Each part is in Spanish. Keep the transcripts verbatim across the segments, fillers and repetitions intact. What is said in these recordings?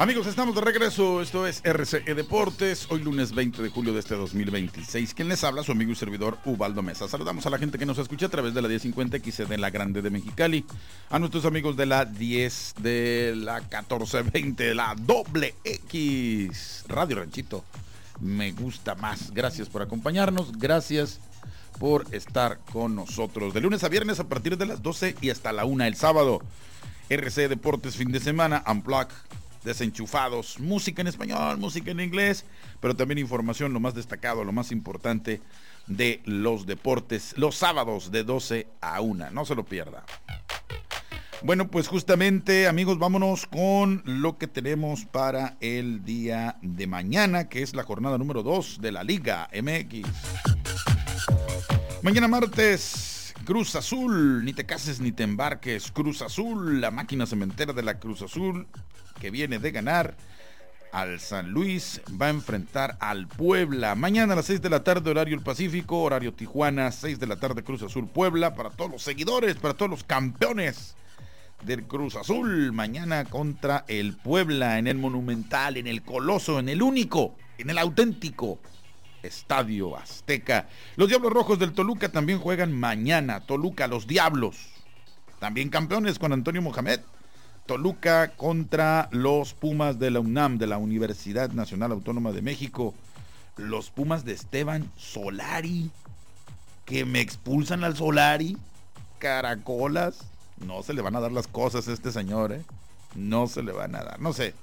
Amigos, estamos de regreso, esto es R C E Deportes, hoy lunes veinte de julio de este dos mil veintiséis. Quien les habla, su amigo y servidor Ubaldo Mesa. Saludamos a la gente que nos escucha a través de la diez cincuenta X C de la Grande de Mexicali, a nuestros amigos de la diez, de la catorce veinte, de la doble X, Radio Ranchito, me gusta más. Gracias por acompañarnos, gracias por estar con nosotros. De lunes a viernes a partir de las doce y hasta la una el sábado. R C E Deportes fin de semana, Unplug, desenchufados, música en español, música en inglés, pero también información, lo más destacado, lo más importante de los deportes, los sábados de doce a una, no se lo pierda. Bueno, pues justamente, amigos, vámonos con lo que tenemos para el día de mañana, que es la jornada número dos de la Liga M X. Mañana martes, Cruz Azul, ni te cases ni te embarques, Cruz Azul, la máquina cementera de la Cruz Azul, que viene de ganar al San Luis, va a enfrentar al Puebla. Mañana a las seis de la tarde, horario el Pacífico, horario Tijuana, seis de la tarde, Cruz Azul Puebla, para todos los seguidores, para todos los campeones del Cruz Azul. Mañana contra el Puebla, en el Monumental, en el Coloso, en el único, en el auténtico Estadio Azteca. Los Diablos Rojos del Toluca también juegan mañana. Toluca, los Diablos, también campeones con Antonio Mohamed. Toluca contra los Pumas de la UNAM, de la Universidad Nacional Autónoma de México. Los Pumas de Esteban Solari, que me expulsan al Solari. Caracolas, no se le van a dar las cosas a este señor, ¿eh? No se le van a dar, no sé.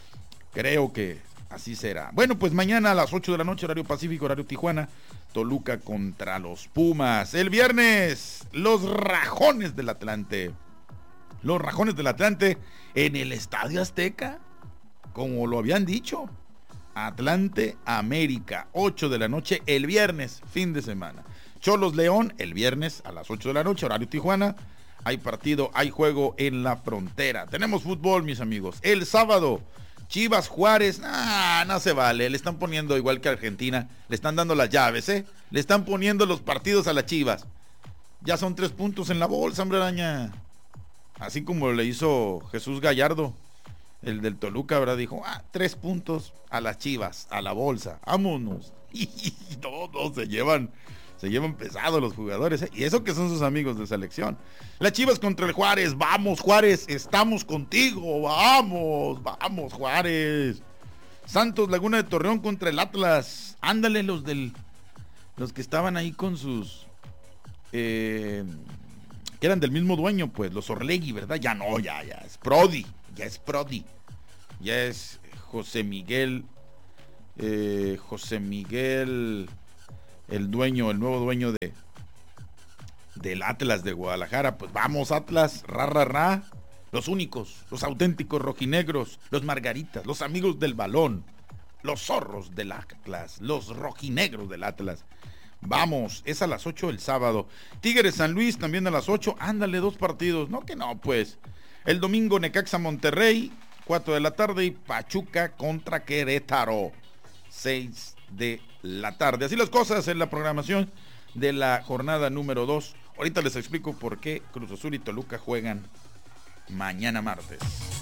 Creo que así será. Bueno, pues mañana a las ocho de la noche, horario Pacífico, horario Tijuana, Toluca contra los Pumas. El viernes, los Rajones del Atlante. Los Rajones del Atlante en el Estadio Azteca, como lo habían dicho. Atlante América, ocho de la noche el viernes, fin de semana. Cholos León, el viernes a las ocho de la noche, horario Tijuana. Hay partido, hay juego en la frontera. Tenemos fútbol, mis amigos. El sábado, Chivas Juárez, nah, no se vale. Le están poniendo igual que Argentina. Le están dando las llaves, ¿eh? Le están poniendo los partidos a las Chivas. Ya son tres puntos en la bolsa, hombre araña. Así como le hizo Jesús Gallardo, el del Toluca, ¿verdad? Dijo, ah, tres puntos a las Chivas, a la bolsa, vámonos. Y todos se llevan, se llevan pesados los jugadores, ¿eh? Y eso que son sus amigos de selección. Las Chivas contra el Juárez, vamos Juárez, estamos contigo, vamos, vamos Juárez. Santos Laguna de Torreón contra el Atlas, ándale los del, los que estaban ahí con sus, eh... que eran del mismo dueño, pues, los Orlegui, ¿verdad? Ya no, ya, ya, es Prodi, ya es Prodi, ya es José Miguel, eh, José Miguel, el dueño, el nuevo dueño de del Atlas de Guadalajara. Pues vamos Atlas, ra, ra, ra, los únicos, los auténticos rojinegros, los margaritas, los amigos del balón, los zorros del Atlas, los rojinegros del Atlas. Vamos, es a las ocho el sábado. Tigres San Luis también a las ocho. Ándale, dos partidos. No que no, pues. El domingo Necaxa Monterrey, cuatro de la tarde. Y Pachuca contra Querétaro, seis de la tarde. Así las cosas en la programación de la jornada número dos. Ahorita les explico por qué Cruz Azul y Toluca juegan mañana martes.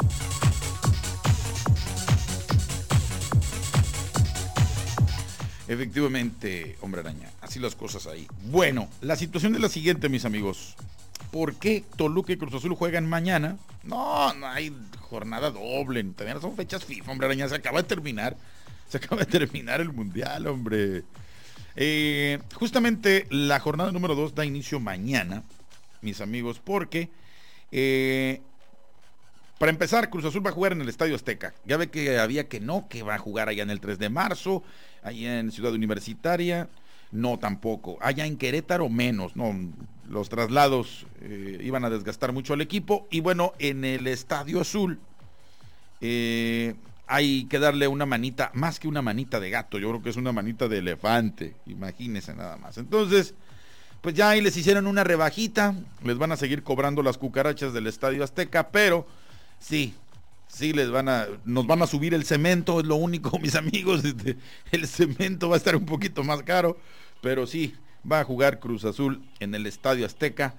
Efectivamente, hombre araña, así las cosas ahí. Bueno, la situación es la siguiente, mis amigos. ¿Por qué Toluca y Cruz Azul juegan mañana? No, no hay jornada doble, también son fechas FIFA, hombre araña, se acaba de terminar. Se acaba de terminar el mundial, hombre. Eh, justamente la jornada número dos da inicio mañana, mis amigos, porque... Eh, Para empezar, Cruz Azul va a jugar en el Estadio Azteca. Ya ve que había que no, que va a jugar allá en el tres de marzo, allá en Ciudad Universitaria, no tampoco. Allá en Querétaro menos, no, los traslados eh, iban a desgastar mucho al equipo. Y bueno, en el Estadio Azul eh, hay que darle una manita, más que una manita de gato, yo creo que es una manita de elefante, imagínense nada más. Entonces, pues ya ahí les hicieron una rebajita, les van a seguir cobrando las cucarachas del Estadio Azteca, pero... Sí, sí les van a, nos van a subir el cemento, es lo único, mis amigos, el cemento va a estar un poquito más caro, pero sí, va a jugar Cruz Azul en el Estadio Azteca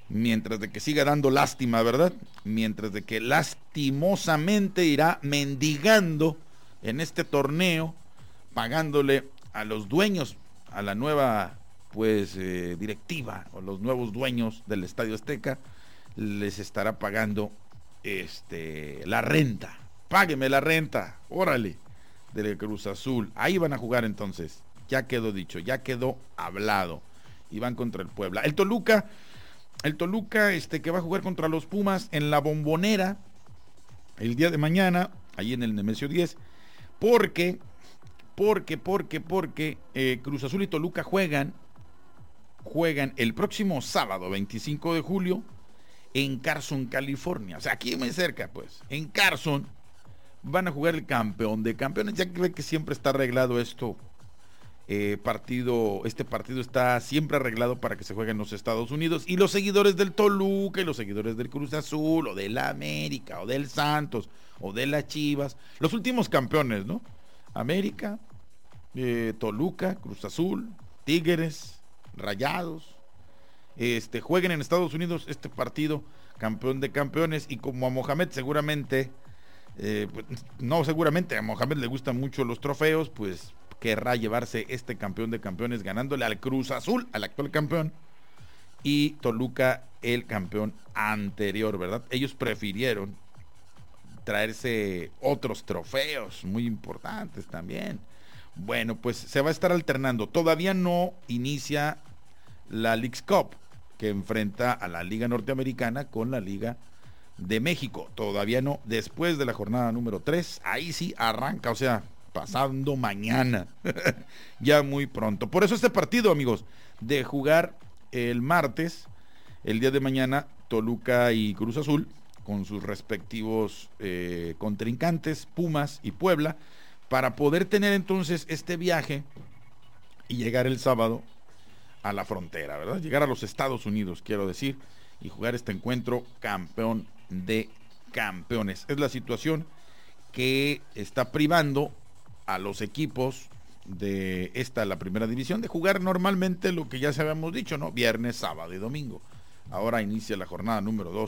mientras de que siga dando lástima, ¿verdad? Mientras de que lastimosamente irá mendigando en este torneo, pagándole a los dueños, a la nueva pues eh, directiva o los nuevos dueños del Estadio Azteca, les estará pagando este la renta. Págueme la renta, órale, del Cruz Azul. Ahí van a jugar entonces. Ya quedó dicho, ya quedó hablado. Y van contra el Puebla. El Toluca, el Toluca este que va a jugar contra los Pumas en la Bombonera el día de mañana, ahí en el Nemesio diez, porque, porque, porque, porque eh, Cruz Azul y Toluca juegan, juegan el próximo sábado, veinticinco de julio, en Carson, California. O sea, aquí muy cerca, pues. En Carson van a jugar el campeón de campeones. Ya que, que siempre está arreglado esto. Eh, partido, este partido está siempre arreglado para que se juegue en los Estados Unidos. Y los seguidores del Toluca y los seguidores del Cruz Azul, o de la América, o del Santos, o de las Chivas. Los últimos campeones, ¿no? América, eh, Toluca, Cruz Azul, Tigres, Rayados. Este, jueguen en Estados Unidos este partido, campeón de campeones, y como a Mohamed seguramente, eh, pues, no seguramente, a Mohamed le gustan mucho los trofeos, pues querrá llevarse este campeón de campeones ganándole al Cruz Azul, al actual campeón, y Toluca el campeón anterior, ¿verdad? Ellos prefirieron traerse otros trofeos muy importantes también. Bueno, pues se va a estar alternando. Todavía no inicia la Leagues Cup, que enfrenta a la Liga Norteamericana con la Liga de México. Todavía no. Después de la jornada número tres, ahí sí arranca, o sea, pasando mañana. Ya muy pronto. Por eso este partido, amigos, de jugar el martes, el día de mañana, Toluca y Cruz Azul, con sus respectivos eh, contrincantes, Pumas y Puebla, para poder tener entonces este viaje y llegar el sábado a la frontera, ¿verdad? Llegar a los Estados Unidos, quiero decir, y jugar este encuentro campeón de campeones. Es la situación que está privando a los equipos de esta, la primera división, de jugar normalmente lo que ya se habíamos dicho, ¿no? Viernes, sábado y domingo. Ahora inicia la jornada número dos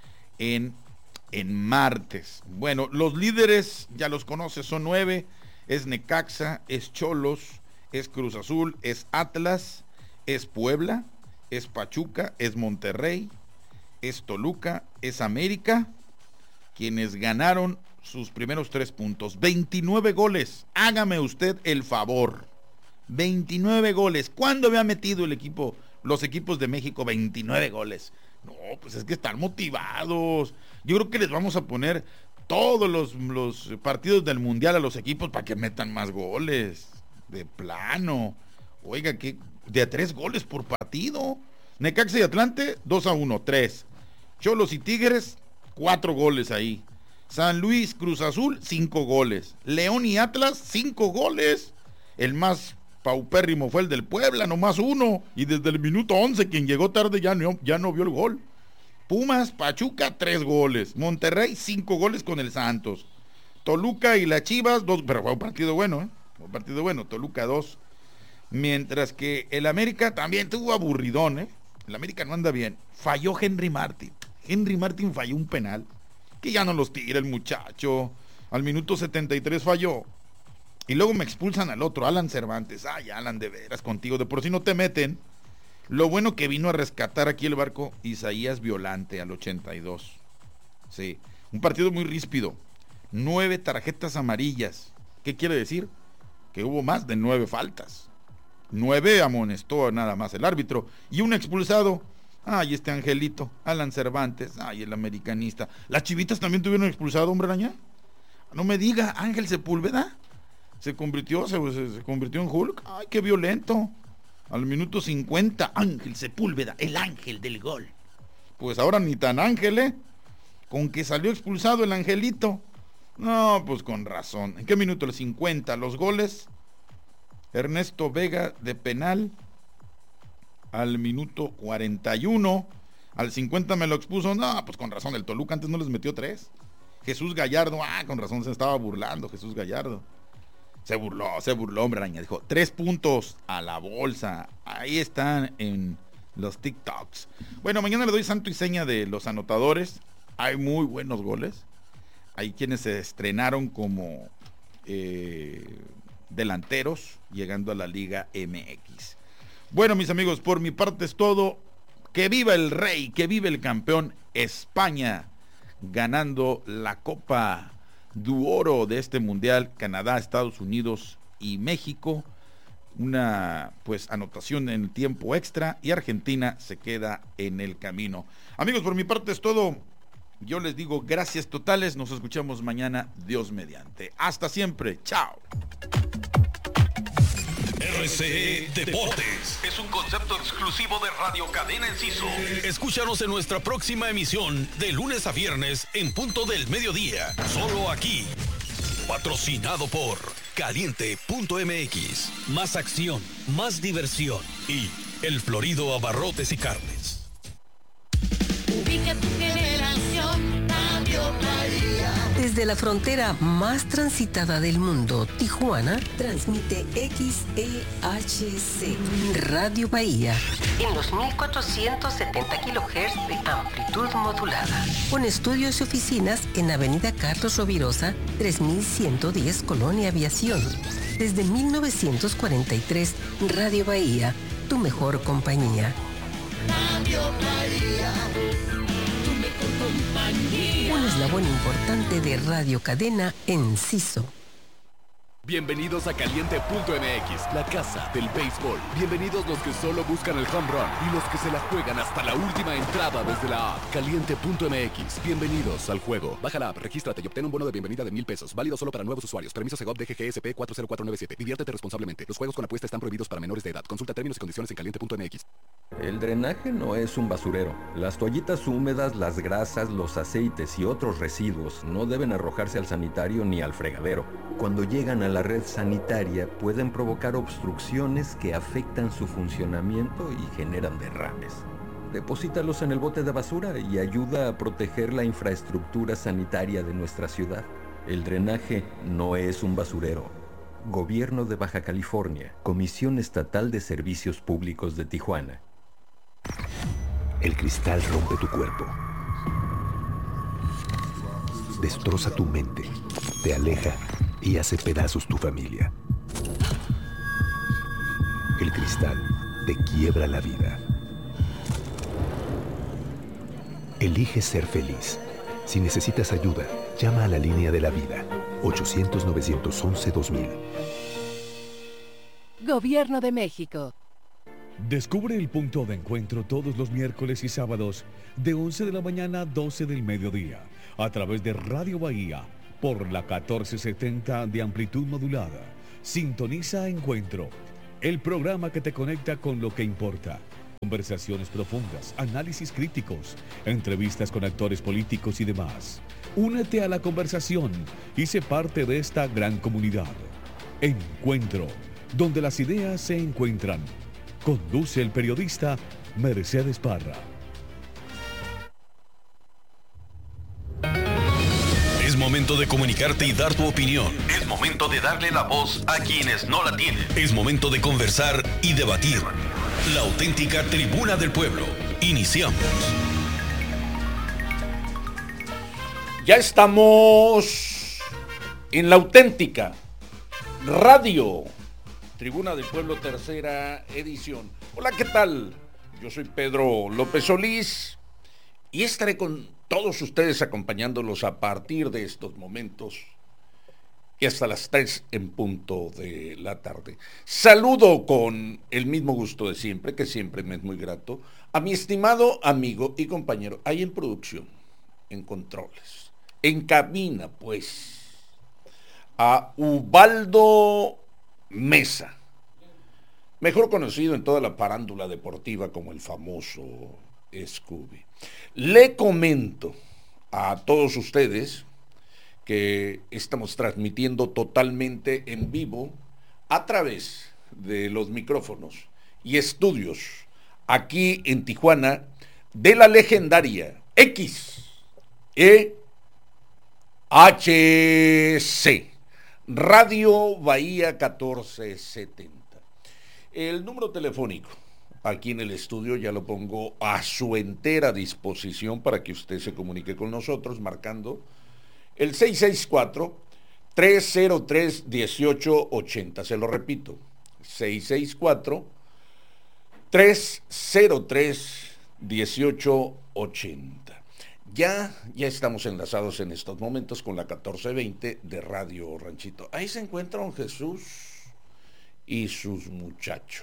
en, en martes. Bueno, los líderes, ya los conoces, son nueve. Es Necaxa, es Xolos, es Cruz Azul, es Atlas, es Puebla, es Pachuca, es Monterrey, es Toluca, es América, quienes ganaron sus primeros tres puntos. veintinueve goles, hágame usted el favor. veintinueve goles. ¿Cuándo había metido el equipo, los equipos de México veintinueve goles? No, pues es que están motivados. Yo creo que les vamos a poner todos los, los partidos del Mundial a los equipos para que metan más goles. De plano. Oiga, que de a tres goles por partido. Necaxa y Atlante, dos a uno, tres. Xolos y Tigres, cuatro goles ahí. San Luis, Cruz Azul, cinco goles. León y Atlas, cinco goles. El más paupérrimo fue el del Puebla, nomás uno. Y desde el minuto once, quien llegó tarde ya no, ya no vio el gol. Pumas, Pachuca, tres goles. Monterrey, cinco goles con el Santos. Toluca y las Chivas, dos. Pero fue un partido bueno, ¿eh? Un partido bueno. Toluca, dos. Mientras que el América también tuvo aburridón, ¿eh? El América no anda bien. Falló Henry Martin. Henry Martin falló un penal. Que ya no los tira el muchacho. Al minuto setenta y tres falló. Y luego me expulsan al otro, Alan Cervantes. Ay, Alan, de veras contigo. De por sí no te meten. Lo bueno que vino a rescatar aquí el barco Isaías Violante al ochenta y dos. Sí, un partido muy ríspido. Nueve tarjetas amarillas. ¿Qué quiere decir? Que hubo más de nueve faltas. Nueve amonestó nada más el árbitro. Y un expulsado. Ay, este Angelito, Alan Cervantes. Ay, el americanista. Las Chivitas también tuvieron expulsado, hombre araña. No me diga, Ángel Sepúlveda. Se convirtió, se, se, se convirtió en Hulk. Ay, qué violento. Al minuto cincuenta, Ángel Sepúlveda, el ángel del gol. Pues ahora ni tan ángel, ¿eh? Con que salió expulsado el Angelito. No, pues con razón. ¿En qué minuto? El cincuenta, los goles. Ernesto Vega de penal. Al minuto cuarenta y uno. Al cincuenta me lo expuso. No, pues con razón, el Toluca antes no les metió tres. Jesús Gallardo, ah, con razón se estaba burlando Jesús Gallardo. Se burló, se burló, hombre araña. Dijo, tres puntos a la bolsa. Ahí están en los TikToks. Bueno, mañana le doy santo y seña de los anotadores. Hay muy buenos goles. Hay quienes se estrenaron como eh, delanteros llegando a la Liga M X. Bueno, mis amigos, por mi parte es todo. Que viva el rey, que viva el campeón. España ganando la Copa du Oro de este mundial. Canadá, Estados Unidos y México. Una pues anotación en el tiempo extra y Argentina se queda en el camino. Amigos, por mi parte es todo. Yo les digo gracias totales. Nos escuchamos mañana, Dios mediante. Hasta siempre. Chao. R C E Deportes es un concepto exclusivo de Radio Cadena Enciso. Escúchanos en nuestra próxima emisión de lunes a viernes en punto del mediodía. Solo aquí. Patrocinado por Caliente punto M X. Más acción, más diversión y El Florido Abarrotes y Carnes. Ubica tu generación, Radio Bahía. Desde la frontera más transitada del mundo, Tijuana, transmite X E H C, Radio Bahía, en los mil cuatrocientos setenta kilohertz de amplitud modulada, con estudios y oficinas en Avenida Carlos Rovirosa, tres mil ciento diez, Colonia Aviación. Desde mil novecientos cuarenta y tres, Radio Bahía, tu mejor compañía. Radio Bahía, tu mejor compañía. Un eslabón importante de Radio Cadena Enciso. Bienvenidos a Caliente punto M X, la casa del béisbol. Bienvenidos los que solo buscan el home run y los que se la juegan hasta la última entrada desde la app. Caliente punto M X, bienvenidos al juego. Baja la app, regístrate y obtén un bono de bienvenida de mil pesos. Válido solo para nuevos usuarios. Permiso Segov D G G S P cuatro cero cuatro nueve siete. Diviértete responsablemente. Los juegos con apuesta están prohibidos para menores de edad. Consulta términos y condiciones en Caliente punto M X. El drenaje no es un basurero. Las toallitas húmedas, las grasas, los aceites y otros residuos no deben arrojarse al sanitario ni al fregadero. Cuando llegan a la red sanitaria pueden provocar obstrucciones que afectan su funcionamiento y generan derrames. Deposítalos en el bote de basura y ayuda a proteger la infraestructura sanitaria de nuestra ciudad. El drenaje no es un basurero. Gobierno de Baja California, Comisión Estatal de Servicios Públicos de Tijuana. El cristal rompe tu cuerpo. Destroza tu mente, te aleja y hace pedazos tu familia. El cristal te quiebra la vida. Elige ser feliz. Si necesitas ayuda, llama a la línea de la vida, ochocientos, novecientos once, dos mil. Gobierno de México. Descubre el punto de encuentro todos los miércoles y sábados de once de la mañana a doce del mediodía a través de Radio Bahía por la catorce setenta de amplitud modulada. Sintoniza Encuentro, el programa que te conecta con lo que importa. Conversaciones profundas, análisis críticos, entrevistas con actores políticos y demás. Únete a la conversación y sé parte de esta gran comunidad. Encuentro, donde las ideas se encuentran. Conduce el periodista Mercedes Parra. Es momento de comunicarte y dar tu opinión. Es momento de darle la voz a quienes no la tienen. Es momento de conversar y debatir. La auténtica tribuna del pueblo. Iniciamos. Ya estamos en la auténtica radio Tribuna del Pueblo, tercera edición. Hola, ¿qué tal? Yo soy Pedro López Solís y estaré con todos ustedes acompañándolos a partir de estos momentos y hasta las tres en punto de la tarde. Saludo con el mismo gusto de siempre, que siempre me es muy grato, a mi estimado amigo y compañero, ahí en producción, en controles, en cabina, pues, a Ubaldo Mesa, mejor conocido en toda la farándula deportiva como el famoso Scooby. Le comento a todos ustedes que estamos transmitiendo totalmente en vivo a través de los micrófonos y estudios aquí en Tijuana de la legendaria X E H C Radio Bahía catorce setenta. El número telefónico aquí en el estudio, ya lo pongo a su entera disposición para que usted se comunique con nosotros, marcando el seis seis cuatro, tres cero tres, uno ocho ocho cero. Se lo repito, seis seis cuatro, tres cero tres, uno ocho ocho cero. Ya, ya estamos enlazados en estos momentos con la catorce veinte de Radio Ranchito. Ahí se encuentra don Jesús y sus muchachos,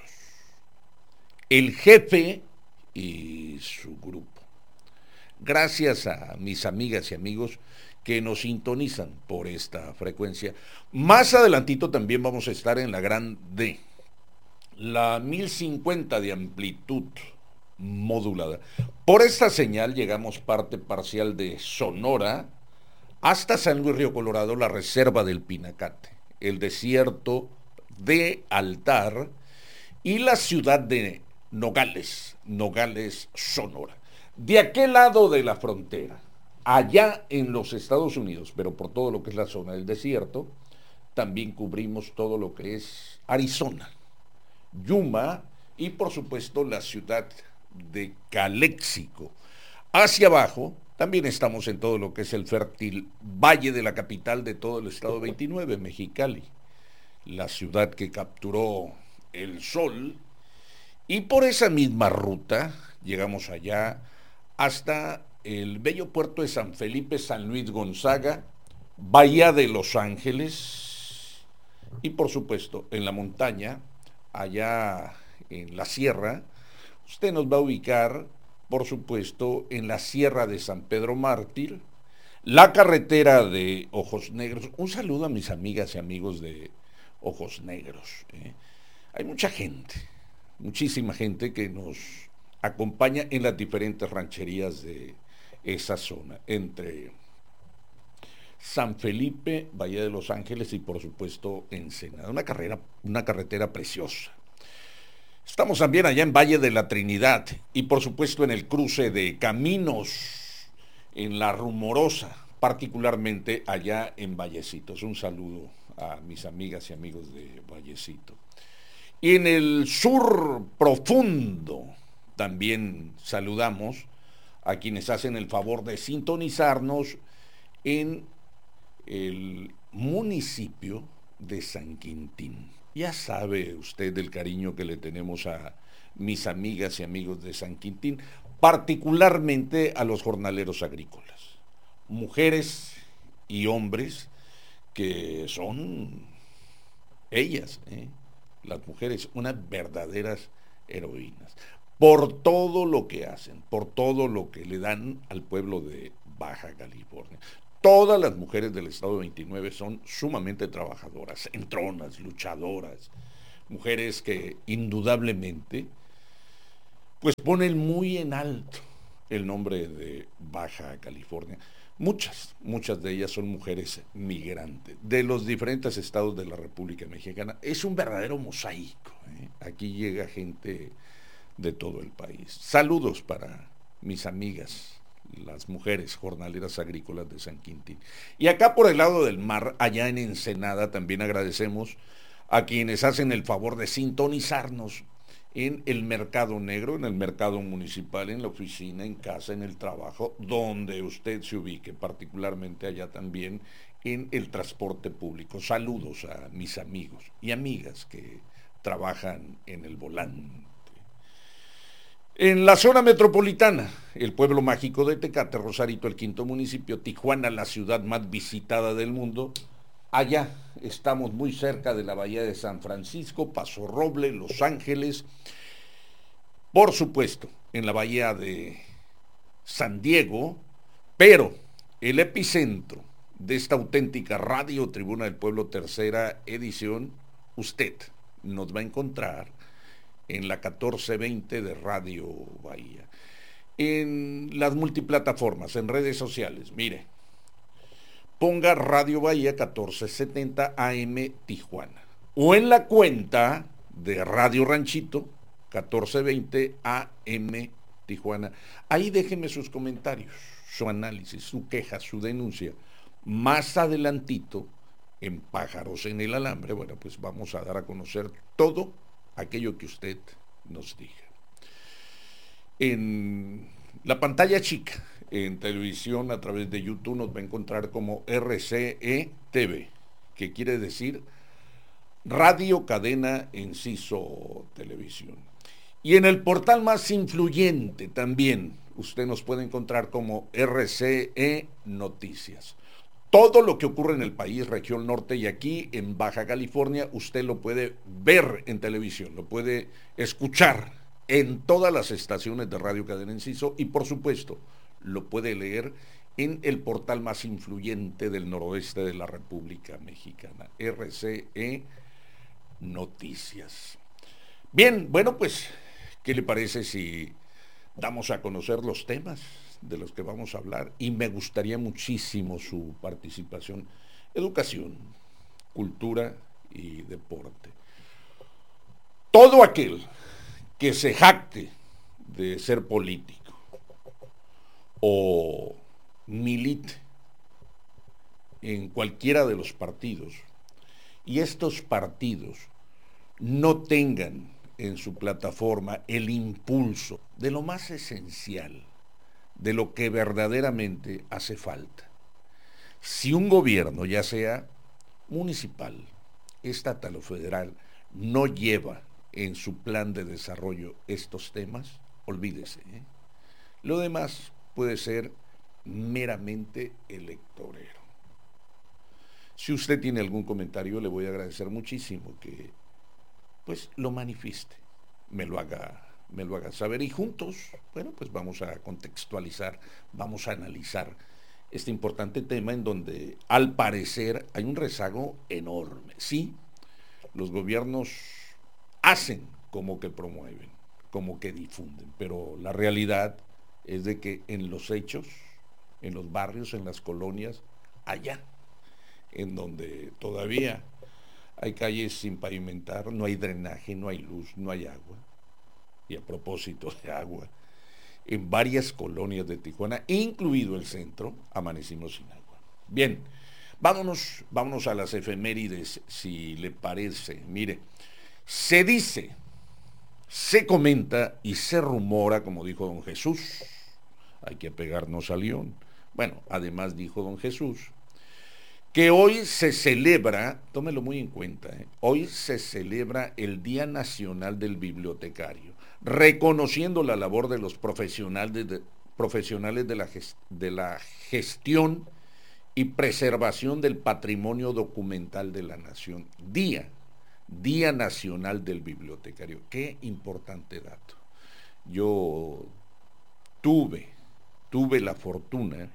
el jefe y su grupo. Gracias a mis amigas y amigos que nos sintonizan por esta frecuencia. Más adelantito también vamos a estar en la gran D, la mil cincuenta de amplitud modulada. Por esta señal llegamos parte parcial de Sonora hasta San Luis Río Colorado, la reserva del Pinacate, el desierto de Altar y la ciudad de Nogales, Nogales, Sonora. De aquel lado de la frontera, allá en los Estados Unidos, pero por todo lo que es la zona del desierto, también cubrimos todo lo que es Arizona, Yuma y por supuesto la ciudad de Caléxico. Hacia abajo también estamos en todo lo que es el fértil valle de la capital de todo el estado veintinueve, Mexicali, la ciudad que capturó el sol, y por esa misma ruta llegamos allá hasta el bello puerto de San Felipe, San Luis Gonzaga, Bahía de Los Ángeles y por supuesto en la montaña, allá en la sierra. Usted nos va a ubicar, por supuesto, en la Sierra de San Pedro Mártir, la carretera de Ojos Negros. Un saludo a mis amigas y amigos de Ojos Negros. ¿eh? Hay mucha gente, muchísima gente que nos acompaña en las diferentes rancherías de esa zona, entre San Felipe, Bahía de Los Ángeles y por supuesto Ensenada. Una carrera, una carretera preciosa. Estamos también allá en Valle de la Trinidad y por supuesto en el cruce de caminos en La Rumorosa, particularmente allá en Vallecitos. Un saludo a mis amigas y amigos de Vallecito. Y en el sur profundo también saludamos a quienes hacen el favor de sintonizarnos en el municipio de San Quintín. Ya sabe usted del cariño que le tenemos a mis amigas y amigos de San Quintín, particularmente a los jornaleros agrícolas, mujeres y hombres que son ellas, ¿eh? las mujeres, unas verdaderas heroínas, por todo lo que hacen, por todo lo que le dan al pueblo de Baja California. Todas las mujeres del estado veintinueve son sumamente trabajadoras, entronas, luchadoras, mujeres que indudablemente pues ponen muy en alto el nombre de Baja California. Muchas, muchas de ellas son mujeres migrantes de los diferentes estados de la República Mexicana. Es un verdadero mosaico, ¿eh? Aquí llega gente de todo el país. Saludos para mis amigas, las mujeres jornaleras agrícolas de San Quintín. Y acá por el lado del mar, allá en Ensenada, también agradecemos a quienes hacen el favor de sintonizarnos en el mercado negro, en el mercado municipal, en la oficina, en casa, en el trabajo, donde usted se ubique, particularmente allá también en el transporte público. Saludos a mis amigos y amigas que trabajan en el volante. En la zona metropolitana, el pueblo mágico de Tecate, Rosarito, el quinto municipio, Tijuana, la ciudad más visitada del mundo. Allá estamos muy cerca de la bahía de San Francisco, Paso Roble, Los Ángeles. Por supuesto, en la bahía de San Diego, pero el epicentro de esta auténtica Radio Tribuna del Pueblo, tercera edición, usted nos va a encontrar en la catorce veinte de Radio Bahía, en las multiplataformas, en redes sociales. Mire, ponga Radio Bahía catorce setenta A M Tijuana, o en la cuenta de Radio Ranchito catorce veinte A M Tijuana. Ahí déjeme sus comentarios, su análisis, su queja, su denuncia. Más adelantito, en Pájaros en el Alambre, bueno, pues vamos a dar a conocer todo aquello que usted nos diga. En la pantalla chica, en televisión, a través de YouTube, nos va a encontrar como R C E T V, que quiere decir Radio Cadena Enciso Televisión. Y en el portal más influyente también, usted nos puede encontrar como R C E Noticias. Todo lo que ocurre en el país, región norte y aquí en Baja California, usted lo puede ver en televisión, lo puede escuchar en todas las estaciones de Radio Cadena Enciso y por supuesto lo puede leer en el portal más influyente del noroeste de la República Mexicana, R C E Noticias. Bien, bueno, pues, ¿qué le parece si damos a conocer los temas de los que vamos a hablar? Y me gustaría muchísimo su participación. Educación, cultura y deporte. Todo aquel que se jacte de ser político o milite en cualquiera de los partidos y estos partidos no tengan en su plataforma el impulso de lo más esencial, de lo que verdaderamente hace falta. Si un gobierno, ya sea municipal, estatal o federal, no lleva en su plan de desarrollo estos temas, olvídese, ¿eh? Lo demás puede ser meramente electorero. Si usted tiene algún comentario, le voy a agradecer muchísimo que pues lo manifieste, me lo haga, me lo haga saber y juntos, bueno, pues vamos a contextualizar, vamos a analizar este importante tema en donde al parecer hay un rezago enorme. Sí, los gobiernos hacen como que promueven, como que difunden, pero la realidad es de que en los hechos, en los barrios, en las colonias, allá, en donde todavía hay calles sin pavimentar, no hay drenaje, no hay luz, no hay agua. Y a propósito de agua, en varias colonias de Tijuana, incluido el centro, amanecimos sin agua. Bien, vámonos, vámonos a las efemérides, si le parece. Mire, se dice, se comenta y se rumora, como dijo don Jesús, hay que pegarnos al león. Bueno, además dijo don Jesús, que hoy se celebra, tómelo muy en cuenta, ¿eh? hoy se celebra el Día Nacional del Bibliotecario, reconociendo la labor de los profesionales de, profesionales de la, de la gestión y preservación del patrimonio documental de la nación. Día, Día Nacional del Bibliotecario. Qué importante dato. Yo tuve, tuve la fortuna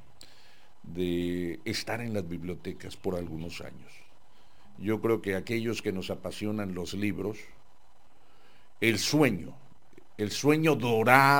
de estar en las bibliotecas por algunos años. Yo creo que aquellos que nos apasionan los libros, el sueño, el sueño dorado